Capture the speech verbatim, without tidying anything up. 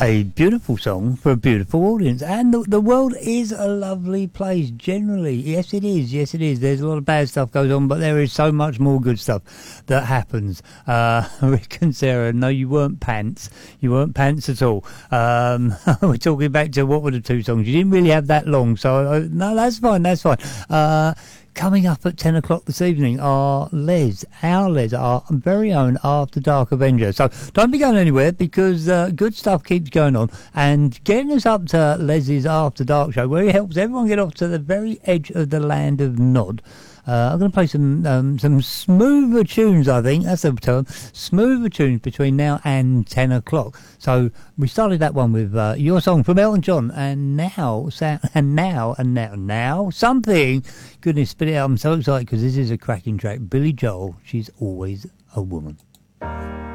A beautiful song for a beautiful audience. And the, the world is a lovely place, generally. Yes, it is. Yes, it is. There's a lot of bad stuff goes on, but there is so much more good stuff that happens. Uh, Rick and Sarah, no, you weren't pants. You weren't pants at all. Um, we're talking back to what were the two songs. You didn't really have that long, so uh, no, that's fine. That's fine. Uh, Coming up at ten o'clock this evening are Les, our Les, our very own After Dark Avenger. So don't be going anywhere, because uh, good stuff keeps going on. And getting us up to Les's After Dark show, where he helps everyone get off to the very edge of the land of Nod. Uh, I'm going to play some um, some smoother tunes, I think. That's the term. Smoother tunes between now and ten o'clock. So we started that one with uh, your song from Elton John. And now, and now, and now, now, something. Goodness, spit it out. I'm so excited because this is a cracking track. Billy Joel, She's Always a Woman.